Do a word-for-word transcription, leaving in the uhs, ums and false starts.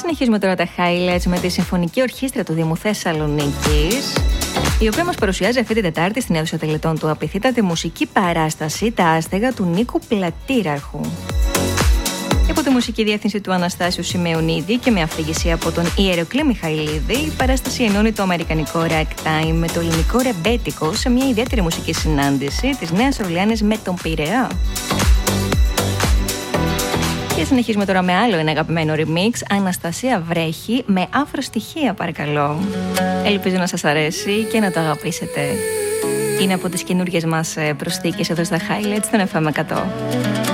συνεχίζουμε τώρα τα highlights με τη Συμφωνική Ορχήστρα του Δήμου Θεσσαλονίκης, η οποία μας παρουσιάζει αυτή την Τετάρτη στην αίθουσα τελετών του Απιθύτα τη μουσική παράσταση «Τα άστεγα» του Νίκου Πλατήραρχου. Υπό τη μουσική διεύθυνση του Αναστάσιου Σημεωνίδη και με αφήγηση από τον Ιεροκλή Μιχαηλίδη, η παράσταση ενώνει το αμερικανικό ragtime με το ελληνικό ρεμπέτικο σε μια ιδιαίτερη μουσική συνάντηση της Νέας Ορλεάνης με τον Πειραιά. Και συνεχίζουμε τώρα με άλλο ένα αγαπημένο remix, Αναστασία Βρέχη, με αφροστοιχεία παρακαλώ. Ελπίζω να σας αρέσει και να το αγαπήσετε. Είναι από τις καινούργιες μας προσθήκες εδώ στα highlights των εφ εμ εκατό.